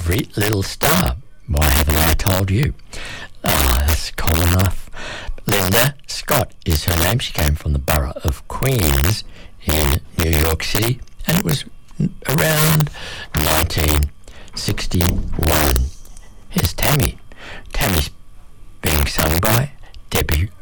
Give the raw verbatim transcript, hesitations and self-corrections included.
every little star. Why haven't I told you? Ah, that's common enough. Linda Scott is her name. She came from the borough of Queens in New York City, and it was around nineteen sixty-one. Here's Tammy. Tammy's being sung by Debbie